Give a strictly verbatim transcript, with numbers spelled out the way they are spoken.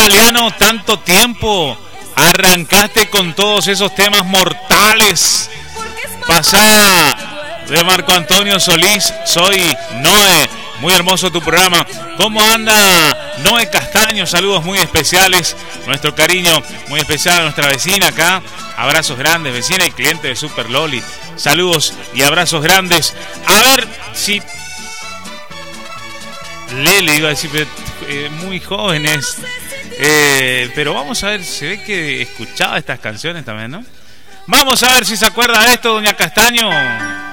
Galeano, tanto tiempo. Arrancaste con todos esos temas mortales. Pasada de Marco Antonio Solís. Soy Noé. Muy hermoso tu programa. ¿Cómo anda Noé Castaño? Saludos muy especiales. Nuestro cariño muy especial a nuestra vecina acá. Abrazos grandes, vecina y cliente de Super Loli. Saludos y abrazos grandes. A ver si... Lele, iba a decir, eh, muy jóvenes. Eh, pero vamos a ver, se ve que escuchaba estas canciones también, ¿no? Vamos a ver si se acuerda de esto, doña Castaño.